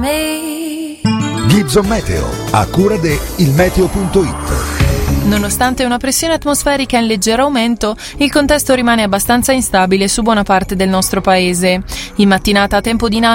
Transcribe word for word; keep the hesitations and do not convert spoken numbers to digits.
me. Gibson Meteo, a cura de ilmeteo punto it. Nonostante una pressione atmosferica in leggero aumento, il contesto rimane abbastanza instabile su buona parte del nostro paese. In mattinata tempo dinamico